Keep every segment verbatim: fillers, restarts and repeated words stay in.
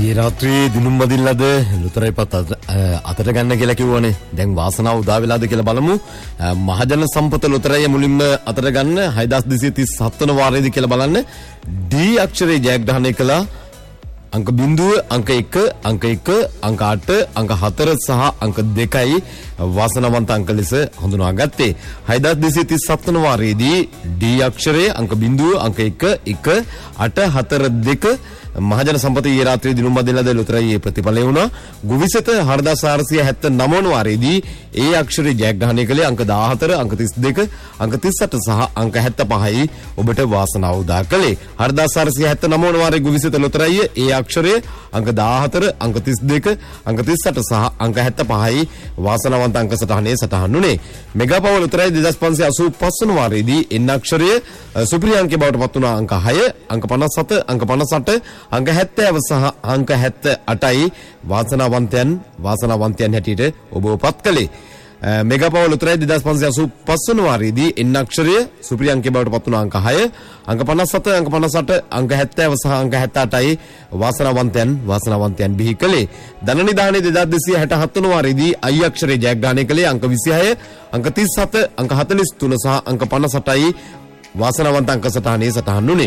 ඊයේ රාත්‍රියේ දිනුම් මදිල්ලද ලුතරයි පත් අතට ගන්න කියලා කිව්වනේ. දැන් වාසනාව උදා වෙලාද කියලා බලමු. මහජන සම්පත ලුතරයි මුලින්ම අතට ගන්න හයදාස් දෙසිය තිස් හත් වන වාරයේදී කියලා බලන්න. ඩී අක්ෂරයේ ජයග්‍රහණය කළා. अंक बिंदु अंक एक अंक एक अंक आठ अंक हतर सह अंक දෙකයි වාසනාවන්ත अंक ලෙස හඳුනාගත්තේ. හයදාස් දෙසිය තිස් හත් වන වාරයේදී ඩී අක්ෂරයේ अंक बिंदु अंक एक එක අට හතර දෙක මහජන සම්පත ඊයේ රාත්‍රියේ දිනුම් බදෙලද ලොතරැයි ප්‍රතිඵලය වුණා. ගුවිසත හදාස් හාරසිය හැත්තෑ නව වන වාරයේදී ඒ අක්ෂරයේ ජයග්‍රහණය කළේ अंक දාහතර अंक තිස් දෙක अंक තිස් අට සහ अंक හැත්තෑ පහයි ඔබට වාසනාව උදා කළේ. හදාස් හාරසිය හැත්තෑ නව වන වාරයේ ගුවිසත ලොතරැයි ඒ අක්ෂරයේ अंक දාහතර अंक තිස් දෙක अंक තිස් අට සහ अंक හැත්තෑ පහයි වාසනාවන්ත अंक සටහනේ සටහන් වුණේ. මෙගා පවර් ලොතරැයි දෙදාස් පන්සිය අසූ පහ වන වාරයේදී එන් අක්ෂරයේ සුපිරි අංකය බවට පත් වුණා. अंक හය अंक පනස් හත अंक පනස් අට अंक හැත්තෑව සහ अंक හැත්තෑ අටයි වාසනාවන්තයන් වාසනාවන්තයන් හැටියට ඔබව පත් කළේ. මෙගා පවර් ලොතරැයි දෙදාස් පන්සිය අසූ පහ වන වාරයේදී එන් අක්ෂරය සුපිරි අංකය බවට පත් වුණා. अंक හය अंक පනස් හත अंक පනස් අට अंक හැත්තෑව සහ अंक හැත්තෑ අටයි වාසනාවන්තයන් වාසනාවන්තයන් බිහි කළේ. ධන නිධානයේ දෙදාස් දෙසිය හැට හත් වන වාරයේදී අයි අක්ෂරයේ ජයග්‍රහණය කළේ. अंक විසිහය अंक තිස් හත अंक හතළිස් තුන සහ अंक පනස් අටයි වාසනාවන්ත अंक සටහනේ සටහන් වුණේ.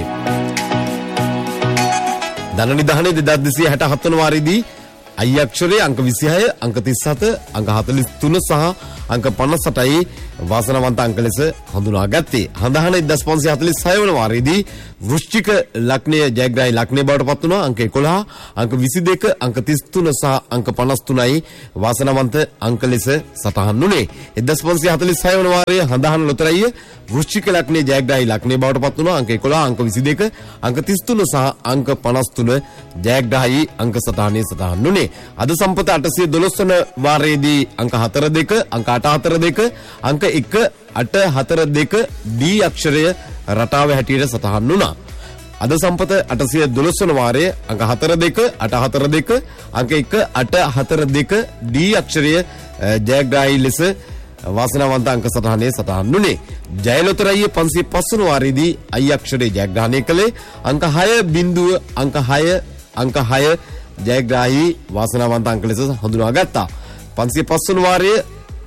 ධන නිධානයේ දෙදාස් දෙසිය හැට හත් වන වාරයේදී අයි අක්ෂරයේ अंक විසිහය अंक තිස් හත अंक හතළිස් තුන සහ अंक පනස් අටයි වාසනාවන්ත अंक ලෙස හඳුනාගත්තේ. හඳහන එක්දහස් පන්සිය හතළිස් හය වන වාරයේදී වෘශ්චික ලග්නයේ ජයග්‍රාහී ලග්නය බවට පත් වුණා. अंक එකොළහ अंक විසි දෙක अंक තිස් තුන සහ अंक පනස් තුනයි වාසනාවන්ත अंक ලෙස සටහන් වුණේ. එක්දහස් පන්සිය හතළිස් හය වන වාරයේ හඳහන ලොතරැයි වෘශ්චික ලග්නයේ ජයග්‍රාහී ලග්නය බවට පත් වුණා. अंक එකොළහ अंक විසි දෙක अंक තිස් තුන සහ अंक පනස් තුන ජයග්‍රාහී अंक සටහනේ සටහන් වුණේ. අද සම්පත අටසිය දොළොස් වන වාරයේදී अंक හතර දෙක अंक අට හතර දෙක अंक එක අට හතර දෙක ඩී අක්ෂරය රටාව හැටියට සටහන් වුණා. අද සම්පත අටසිය දොළොස් වන වාරයේ अंक හතර දෙක අට හතර දෙක अंक එක අට හතර දෙක ඩී අක්ෂරය ජයග්‍රාහී ලෙස වාසනාවන්ත अंक සටහනේ සටහන් වුණේ. ජය ලොතරැයි පන්සිය පහ වන වාරයේදී අයි අක්ෂරයේ ජයග්‍රහණය කළේ. अंक හය බිංදුව अंक හය अंक හය ජයග්‍රාහී වාසනාවන්ත अंक ලෙස හඳුනාගත්තා. පන්සිය පහ වන වාරයේ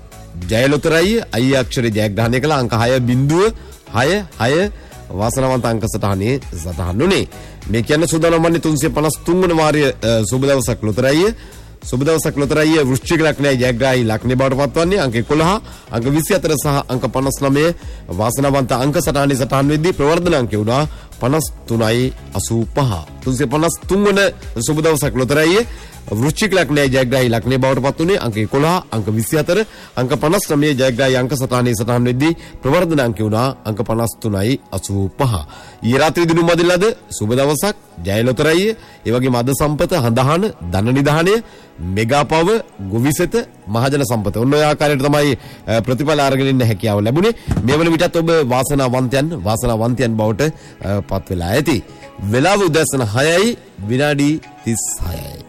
ජය ලොතරැයි අයි අක්ෂරයේ ජයග්‍රහණය කළ अंक හය බිංදුව හය හය වාසනාවන්ත अंक සටහනේ සටහන් වුණේ. මේ කියන්නේ සූදානම් වන්නේ තුන්සිය පනස් තුන් වන වාරයේ සුබ දවසක් ලොතරැයි සුබ දවසක් ලොතරැයි වෘශ්චික ලග්නයේ ජයග්‍රාහී ලග්නය බවට පත් වන්නේ. अंक එකොළහ अंक විසි හතර සහ अंक පනස් නවය වාසනාවන්ත अंक සටහනේ සටහන් වෙද්දී ප්‍රවර්ධන අංකය වුණා පනස් තුනයි අසූ පහ. තුන්සිය පනස් තුන් වන සුබ දවසක් ලොතරැයි වෘශ්චික ලග්නයේ ජයග්‍රාහී ලග්නය බවට පත් වුණේ. अंक එකොළහ अंक විසි හතර अंक පනස් නවය ජයග්‍රාහී अंक සටහනේ සටහන් වෙද්දී ප්‍රවර්ධන අංකය වුණා अंक පනස් තුනයි අසූ පහ. ඊයේ රාත්‍රියේ දිනුම් මදිල්ලද සුබ දවසක් ජය ලොතරැයි ඒ වගේම අද සම්පත හඳහන ධන නිධානය මෙගා පව ගුවිසත මහජන සම්පත ඔන්න ඔය ආකාරයට තමයි ප්‍රතිඵල අරගෙන ඉන්න හැකියාව ලැබුණේ. මේ වන විටත් ඔබ වාසනාවන්තයන් වාසනාවන්තයන් බවට පත් වෙලා ඇති. වෙලාව උදෑසන හයයි විනාඩි තිස් හයයි.